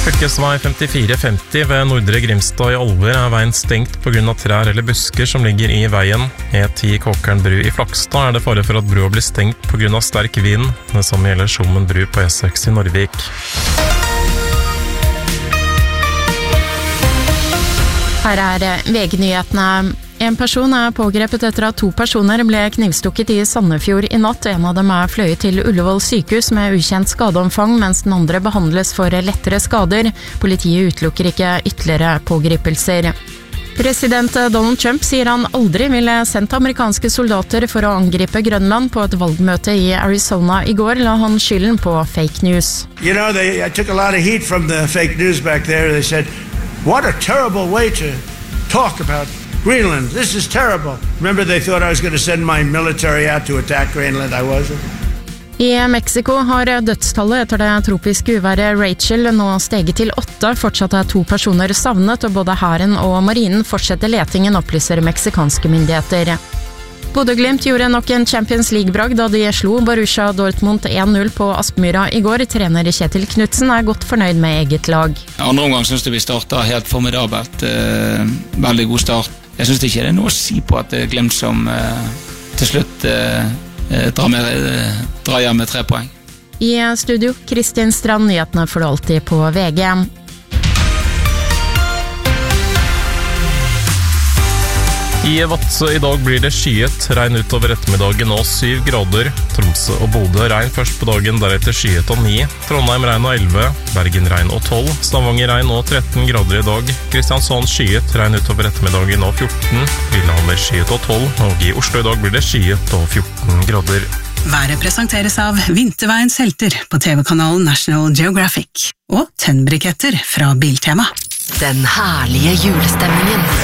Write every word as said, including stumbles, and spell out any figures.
Fylkesvei femtifire femti ved Nordre Grimstad i Alver er veien stengt på grunn av trær eller busker som ligger i veien. E ti Kåkeren bru i Flakstad er det fare for at brua blir stengt på grunn av sterk vind. Det samme gjelder Skjommen bru på E seks i Norvik. Her er V G-nyhetene. En person er pågrepet etter at to personer ble knivstukket i Sandefjord i natt. En av dem er fløyet til Ullevål sykehus med ukjent skadeomfang, mens den andre behandles for lettere skader. Politiet utelukker ikke ytterligere pågripelser. President Donald Trump sier han aldri ville sendt amerikanske soldater for å angripe Grønland. På et valgmøte i Arizona i går la han skylden på fake news. You know, they, I took a lot of heat from the fake news back there. They said, what a terrible way to talk about Greenland. This is terrible. Remember they thought I was going to send my military out to attack Greenland. I wasn't. I Mexico har dødstallet etter det tropiske uværet Rachel nå steget til åtte. Fortsatt er to personer savnet, og både hæren og marinen fortsetter letingen, opplyser meksikanske myndigheter. Bodø/Glimt gjorde nok en Champions League-bragd da de slo Borussia Dortmund en null på Aspmyra i går. Trener Kjetil Knutsen er godt fornøyd med eget lag. Andre omgang synes jeg vi startet helt formidabelt. Eh, veldig god start. Jeg synes ikke det er noe å si på at det er Glimt som eh, til slutt eh, drar, med, eh, drar hjem med tre poeng. I studio, Kristin Strand, nyhetene får du alltid på V G. I Vadsø i dag blir det skyet, regn utover ettermiddagen og syv grader. Tromsø og Bodø regn først på dagen, deretter skyet og ni. Trondheim regn og elleve, Bergen regn og tolv, Stavanger regn og tretten grader i dag. Kristiansand skyet, regn utover ettermiddagen og fjorten, Lillehammer skyet og tolv, og i Oslo i dag blir det skyet og fjorten grader. Været presenteres av Vinterveiens helter på T V-kanalen National Geographic og tennbriketter fra Biltema. Den herlige julestemningen.